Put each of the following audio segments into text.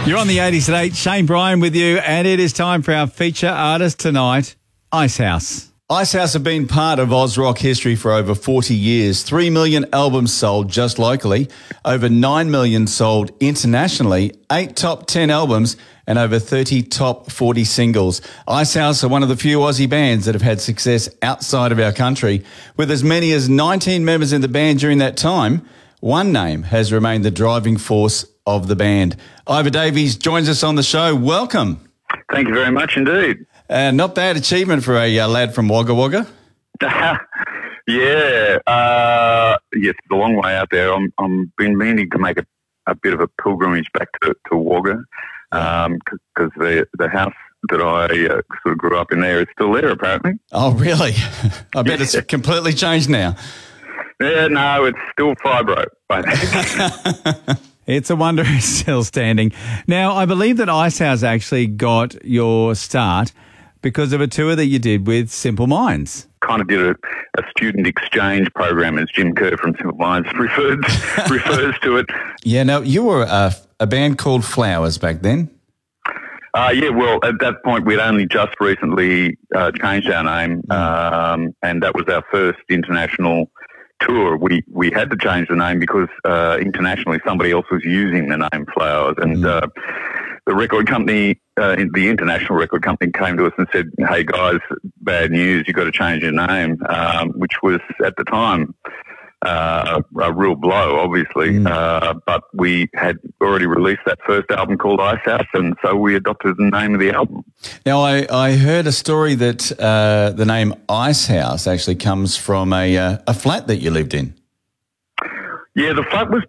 You're on the 80s at 8. Shane Bryan with you, and it is time for our feature artist tonight, Icehouse. Icehouse have been part of Oz rock history for over 40 years. 3 million albums sold just locally, over 9 million sold internationally, 8 top 10 albums, and over 30 top 40 singles. Icehouse are one of the few Aussie bands that have had success outside of our country. With as many as 19 members in the band during that time, one name has remained the driving force of the band. Ivor Davies joins us on the show. Welcome. Thank you very much indeed. Not bad achievement for a lad from Wagga Wagga. Yes, it's a long way out there. I'm been meaning to make a bit of a pilgrimage back to Wagga because the house that I sort of grew up in there is still there apparently. Oh, really? I bet it's completely changed now. Yeah, no, it's still fibro, I think. It's a wonder it's still standing. Now, I believe that Icehouse actually got your start because of a tour that you did with Simple Minds. Kind of did a student exchange program, as Jim Kerr from Simple Minds refers to it. Yeah, no, you were a band called Flowers back then. Yeah, well, at that point, we'd only just recently changed our name, and that was our first international tour. We had to change the name because internationally somebody else was using the name Flowers, and the record company, the international record company, came to us and said, "Hey guys, bad news! You've got to change your name," which was at the time a real blow, obviously. But we had already released that first album called Icehouse, and so we adopted the name of the album. Now, I heard a story that the name Icehouse actually comes from a flat that you lived in. Yeah, the flat was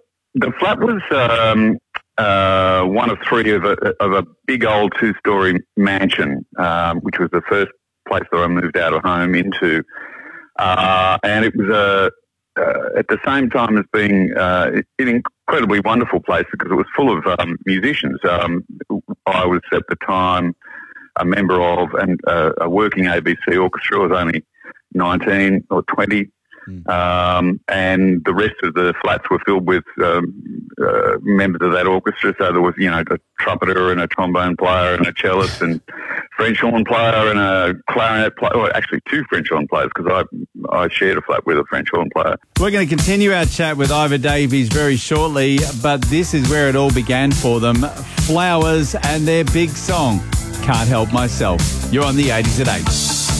one of three of a big old two-story mansion, which was the first place that I moved out of home into, and it was at the same time as being an incredibly wonderful place because it was full of musicians. I was at the time a member of and a working ABC orchestra. I was only 19 or 20. And the rest of the flats were filled with members of that orchestra. So there was, a trumpeter and a trombone player and a cellist and French horn player and a clarinet player. Well, actually, two French horn players because I shared a flat with a French horn player. We're going to continue our chat with Ivor Davies very shortly, but this is where it all began for them. Flowers and their big song, Can't Help Myself. You're on the 80s at 8.